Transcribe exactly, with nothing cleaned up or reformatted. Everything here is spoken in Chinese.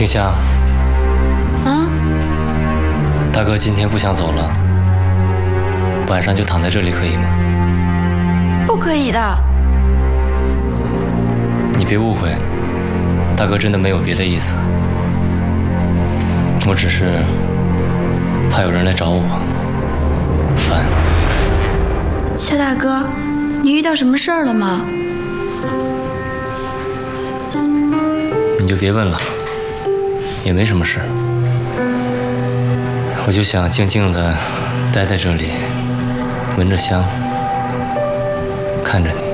丁香。 啊？ 大哥今天不想走了，晚上就躺在这里可以吗？ 不可以的。 你别误会，大哥真的没有别的意思，我只是怕有人来找我，烦。 夏大哥，你遇到什么事儿了吗？ 你就别问了，也没什么事。我就想静静的待在这里，闻着香，看着你。